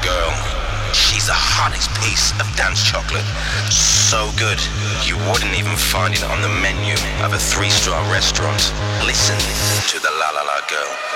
girl. She's the hottest piece of dance chocolate. So good, you wouldn't even find it on the menu of a 3-star restaurant. Listen to the La La La girl.